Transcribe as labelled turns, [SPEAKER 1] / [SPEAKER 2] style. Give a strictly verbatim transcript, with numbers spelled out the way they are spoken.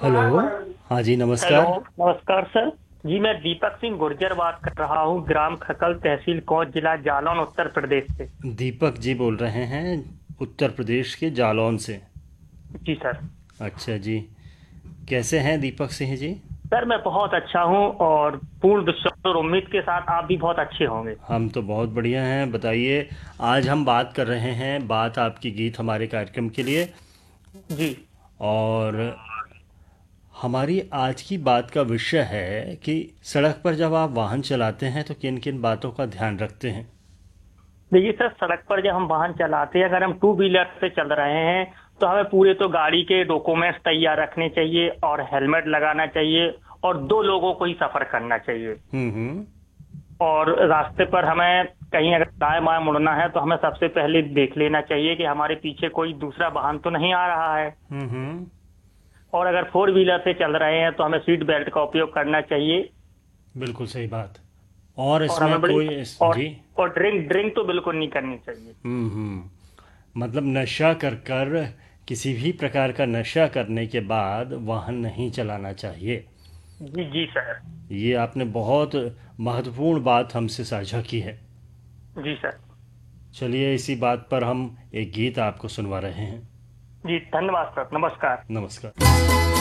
[SPEAKER 1] Hello. हाँ जी,
[SPEAKER 2] hello.
[SPEAKER 1] नमस्कार।
[SPEAKER 2] नमस्कार सर। जी मैं दीपक सिंह गुर्जर बात कर रहा हूँ, ग्राम खकल, तहसील कोंच, जिला जालौन, उत्तर प्रदेश से।
[SPEAKER 1] दीपक जी बोल रहे हैं उत्तर प्रदेश के जालौन से।
[SPEAKER 2] जी सर।
[SPEAKER 1] अच्छा जी। कैसे हैं दीपक सिंह जी?
[SPEAKER 2] सर मैं बहुत अच्छा हूँ और पूर्ण विश्वास और उम्मीद के साथ आप भी बहुत अच्छे होंगे।
[SPEAKER 1] हम तो बहुत बढ़िया हैं, बताइए। आज हम बात कर रहे हैं, बात आपकी गीत हमारे कार्यक्रम के लिए।
[SPEAKER 2] जी।
[SPEAKER 1] और हमारी आज की बात का विषय है कि सड़क पर जब आप वाहन चलाते हैं तो किन किन बातों का ध्यान रखते हैं।
[SPEAKER 2] देखिए सर, सड़क पर जब हम वाहन चलाते हैं, अगर हम टू व्हीलर से चल रहे हैं तो हमें पूरे तो गाड़ी के डॉक्यूमेंट्स तैयार रखने चाहिए और हेलमेट लगाना चाहिए और दो लोगों को ही सफर करना चाहिए।
[SPEAKER 1] हम्म हम्म।
[SPEAKER 2] और रास्ते पर हमें कहीं अगर दाएं बाएं मुड़ना है तो हमें सबसे पहले देख लेना चाहिए कि हमारे पीछे कोई दूसरा वाहन तो नहीं आ रहा है।
[SPEAKER 1] हम्म हम्म।
[SPEAKER 2] और अगर फोर व्हीलर से चल रहे हैं तो हमें सीट बेल्ट का उपयोग करना चाहिए।
[SPEAKER 1] बिल्कुल सही बात। और
[SPEAKER 2] और
[SPEAKER 1] इसमें
[SPEAKER 2] हमें बड़ी
[SPEAKER 1] कोई इस,
[SPEAKER 2] और
[SPEAKER 1] जी।
[SPEAKER 2] और ड्रिंक ड्रिंक तो बिल्कुल नहीं करनी चाहिए।
[SPEAKER 1] हम्म हम्म। मतलब नशा कर कर, किसी भी प्रकार का नशा करने के बाद वाहन नहीं चलाना चाहिए।
[SPEAKER 2] जी जी सर।
[SPEAKER 1] ये आपने बहुत महत्वपूर्ण बात हमसे साझा की है।
[SPEAKER 2] जी सर।
[SPEAKER 1] चलिए, इसी बात पर हम एक गीत आपको सुनवा रहे हैं।
[SPEAKER 2] जी धन्यवाद सर, नमस्कार।
[SPEAKER 1] नमस्कार।